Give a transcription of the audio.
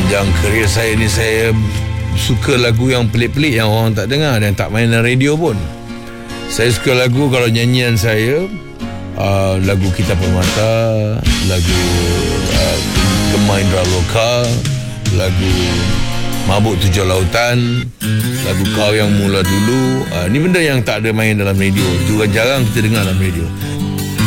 Sepanjang kerjaya saya ni, saya suka lagu yang pelik-pelik yang orang tak dengar dan tak main dalam radio pun. Saya suka lagu, kalau nyanyian saya, lagu Kita Permata, lagu Kemah Indra Loka, lagu Mabuk Tujuh Lautan, lagu Kau Yang Mula Dulu. Ni benda yang tak ada main dalam radio. Itu jarang kita dengar dalam radio.